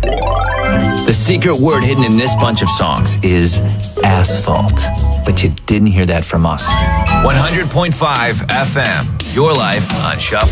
The secret word hidden in this bunch of songs is asphalt. But you didn't hear that from us. 100.5 FM, your life on Shuffle.